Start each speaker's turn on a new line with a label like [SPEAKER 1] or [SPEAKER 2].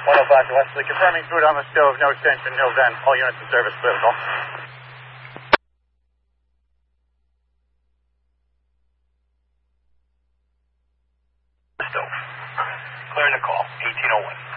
[SPEAKER 1] 105 to Wesley, confirming food on the stove, no extension, no vent. All units in service, clear the call.
[SPEAKER 2] Stove. Clearing the call, 1801.